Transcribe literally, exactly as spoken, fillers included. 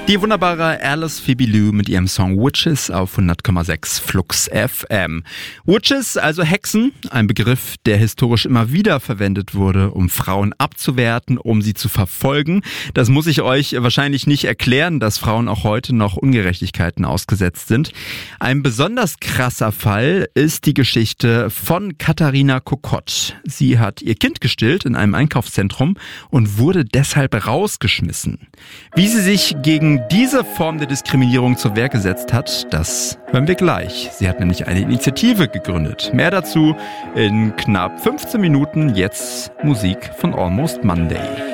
Die wunderbare Alice Phoebe Lou mit ihrem Song Witches auf hundert Komma sechs Flux F M. Witches, also Hexen, ein Begriff, der historisch immer wieder verwendet wurde, um Frauen abzuwerten, um sie zu verfolgen. Das muss ich euch wahrscheinlich nicht erklären, dass Frauen auch heute noch Ungerechtigkeiten ausgesetzt sind. Ein besonders krasser Fall ist die Geschichte von Katharina Kokott. Sie hat ihr Kind gestillt in einem Einkaufszentrum und wurde deshalb rausgeschmissen. Wie sie sich gegen diese Form der Diskriminierung zur Wehr gesetzt hat, das hören wir gleich. Sie hat nämlich eine Initiative gegründet. Mehr dazu in knapp fünfzehn Minuten. Jetzt Musik von Almost Monday.